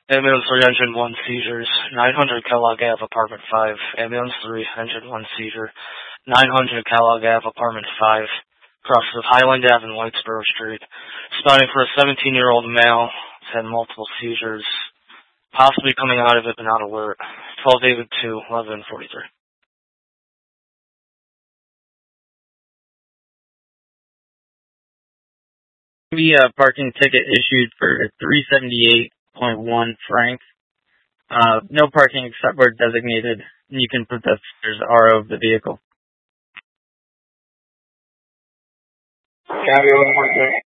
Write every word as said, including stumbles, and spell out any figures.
Ambulance three, engine one, seizures. nine hundred Kellogg Ave, apartment five. Ambulance three, engine one, seizure. nine hundred Kellogg Ave, apartment five. Crosses of Highland Ave and Whitesboro Street. Spotting for a seventeen-year-old male. He's had multiple seizures. Possibly coming out of it, but not alert. twelve David two, eleven forty-three. Be a parking ticket issued for three seventy-eight point one Frank. Uh, no parking except where designated. You can put the there's R O of the vehicle. Copy, one more thing.